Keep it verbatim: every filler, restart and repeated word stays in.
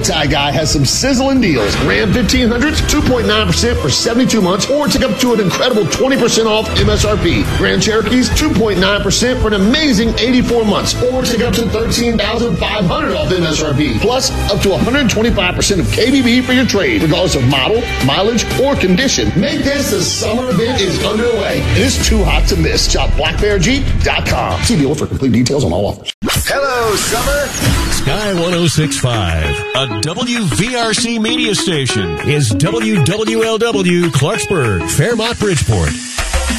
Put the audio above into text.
Tie Guy has some sizzling deals. Ram fifteen hundreds, two point nine percent for seventy-two months, or take up to an incredible twenty percent off M S R P. Grand Cherokees, two point nine percent for an amazing eighty-four months, or take up to thirteen thousand five hundred dollars off M S R P. Plus, up to one hundred twenty-five percent of K B B for your trade, regardless of model, mileage, or condition. Make this the summer event is underway. It is too hot to miss. Shop black bear jeep dot com. See dealer for complete details on all offers. Hello, summer. Sky one oh six point five, a W V R C media station, is W W L W Clarksburg, Fairmont, Bridgeport.